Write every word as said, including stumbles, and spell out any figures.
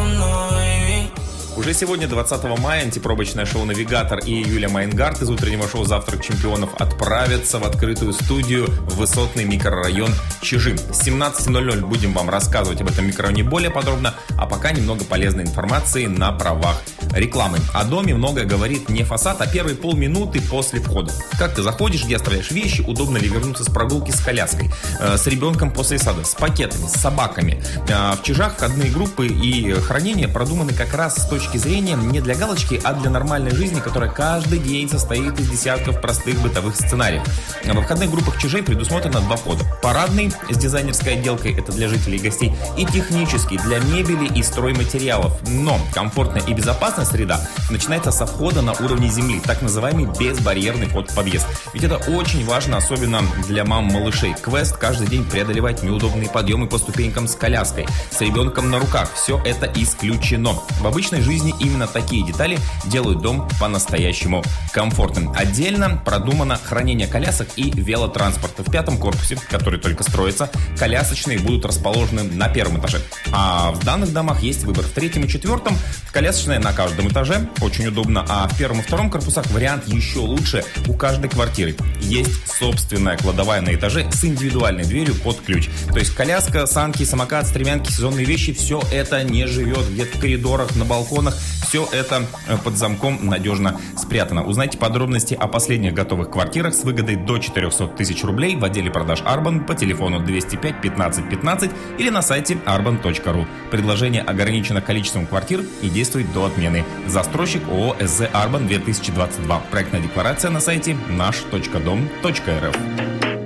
Уже сегодня, двадцатого мая, антипробочное шоу «Навигатор» и Юлия Майнгард из утреннего шоу «Завтрак чемпионов» отправятся в открытую студию в высотный микрорайон Чижи. С семнадцати ноль-ноль будем вам рассказывать об этом микрорайоне более подробно, а пока немного полезной информации на правах рекламы. О доме многое говорит не фасад, а первые полминуты после входа. Как ты заходишь, где оставляешь вещи, удобно ли вернуться с прогулки с коляской, э, с ребенком после сада, с пакетами, с собаками. Э, в Чижах входные группы и хранение продуманы как раз с точки зрения не для галочки, а для нормальной жизни, которая каждый день состоит из десятков простых бытовых сценариев. Во входных группах Чижей предусмотрено два входа. Парадный с дизайнерской отделкой, это для жителей и гостей, и технический для мебели и стройматериалов. Но комфортная и безопасная среда начинается со входа на уровне земли, так называемый безбарьерный вход в подъезд. Ведь это очень важно, особенно для мам-малышей. Квест каждый день преодолевать неудобные подъемы по ступенькам с коляской, с ребенком на руках. Все это исключено. В обычной жизни именно такие детали делают дом по-настоящему комфортным. Отдельно продумано хранение колясок и велотранспорта. В пятом корпусе, который только строится, колясочные будут расположены на первом этаже. А в данных домах есть выбор. В третьем и четвертом колясочная на каждом этаже, очень удобно. А в первом и втором корпусах вариант еще лучше. У каждой квартиры есть собственная кладовая на этаже с индивидуальной дверью под ключ. То есть коляска, санки, самокат, стремянки, сезонные вещи, все это не живет где-то в коридорах, на балконах. Все это под замком надежно спрятано. Узнайте подробности о последних готовых квартирах с выгодой до четыреста тысяч рублей в отделе продаж Арбан по телефону двести пять пятнадцать пятнадцать или на сайте арбан точка ру. Предложение ограничено количеством квартир и действует до отмены. Застройщик ООО СЗ Арбан две тысячи двадцать два. Проектная декларация на сайте наш точка дом точка эр эф.